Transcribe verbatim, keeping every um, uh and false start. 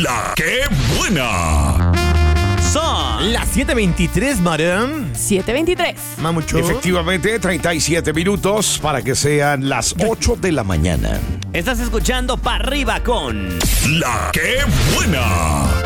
La que buena. Son las siete veintitrés, madam. siete veintitrés. Mamucho. Efectivamente, treinta y siete minutos para que sean las ocho de la mañana. Estás escuchando Pa' Arriba con La que buena.